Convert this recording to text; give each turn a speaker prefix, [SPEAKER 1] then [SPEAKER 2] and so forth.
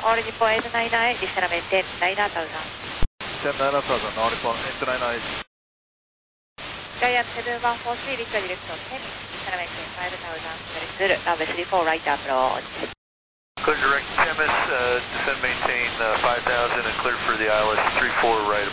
[SPEAKER 1] Orange Point 899, descend maintain 9000.
[SPEAKER 2] 10 9000, Orange Point 899.
[SPEAKER 1] Giant 7143, reach direction 10, descend maintain 5000, very good, runway 34 right approach.
[SPEAKER 3] Clear direct Temis, descend maintain 5000 and clear for the ILS 34 right